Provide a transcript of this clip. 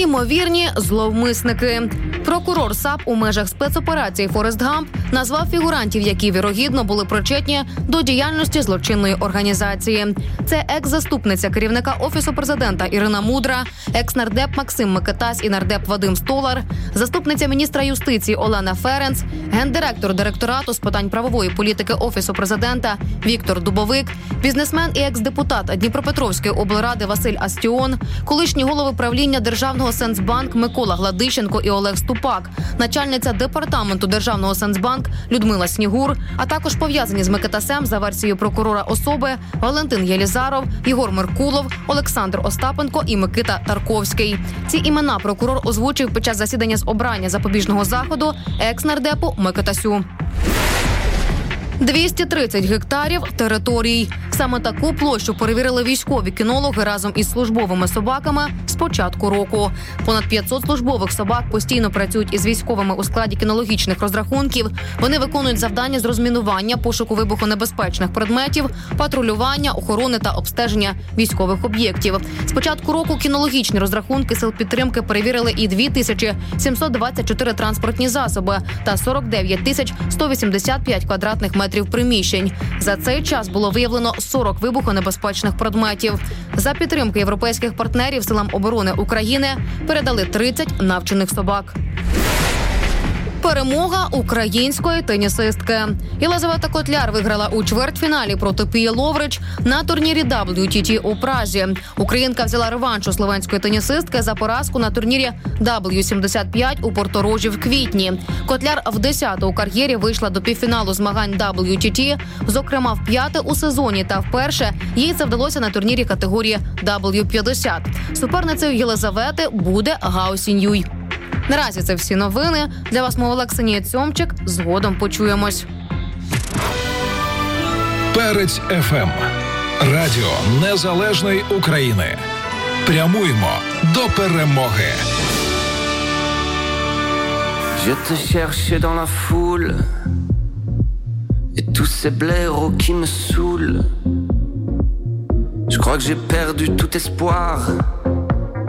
Імовірні зловмисники. Прокурор САП у межах спецоперації «Форест Гамп» назвав фігурантів, які, вірогідно, були причетні до діяльності злочинної організації. Це екс-заступниця керівника Офісу президента Ірина Мудра, екс-нардеп Максим Микитась і нардеп Вадим Столар, заступниця міністра юстиції Олена Ференц, гендиректор директорату з питань правової політики Офісу президента Віктор Дубовик, бізнесмен і екс-депутат Дніпропетровської облради Василь Астіон, колишні голови правління Державного Сенсбанк Микола Гладищенко і Олег Ступак, начальниця департаменту Державного Сенсбанк Людмила Снігур, а також пов'язані з Микитасем за версією прокурора особи Валентин Єлізаров, Єгор Меркулов, Олександр Остапенко і Микита Тарковський. Ці імена прокурор озвучив під час засідання з обрання запобіжного заходу екс-нардепу Микитасю. 230 гектарів територій. Саме таку площу перевірили військові кінологи разом із службовими собаками з початку року. Понад 500 службових собак постійно працюють із військовими у складі кінологічних розрахунків. Вони виконують завдання з розмінування, пошуку вибухонебезпечних предметів, патрулювання, охорони та обстеження військових об'єктів. З початку року кінологічні розрахунки сил підтримки перевірили і 2724 транспортні засоби та 49 185 квадратних метрів приміщень. За цей час було виявлено 40 вибухонебезпечних предметів. За підтримки європейських партнерів силам оборони України передали 30 навчених собак. Перемога української тенісистки. Єлизавета Котляр виграла у чвертьфіналі проти Пії Ловрич на турнірі WTT у Празі. Українка взяла реванш у словенської тенісистки за поразку на турнірі W75 у Порторожі в квітні. Котляр в 10-ту у кар'єрі вийшла до півфіналу змагань WTT, зокрема в 5-те у сезоні, та вперше їй це вдалося на турнірі категорії W50. Суперницею Єлизавети буде Гао Сіньюй. Наразі це всі новини. Для вас мовила Ксенія Цьомчик. Згодом почуємось. Перець ФМ. Радіо Незалежної України. Прямуємо до перемоги. Je te cherchais dans la foule et tous ces blaireaux qui me saoulent. Je crois que j'ai perdu tout espoir.